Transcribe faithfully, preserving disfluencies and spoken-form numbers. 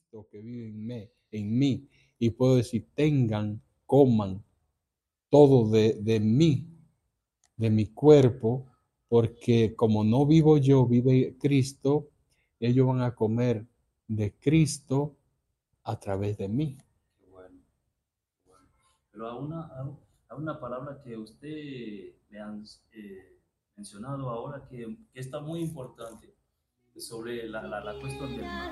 Cristo que vive en mí, en mí, y puedo decir, tengan, coman todo de, de mí, de mi cuerpo, porque como no vivo yo, vive Cristo, ellos van a comer de Cristo a través de mí. Qué bueno, qué bueno. Pero a una, a, a una palabra que usted me ha eh, mencionado ahora que, que está muy importante sobre la, la, la cuestión del mar.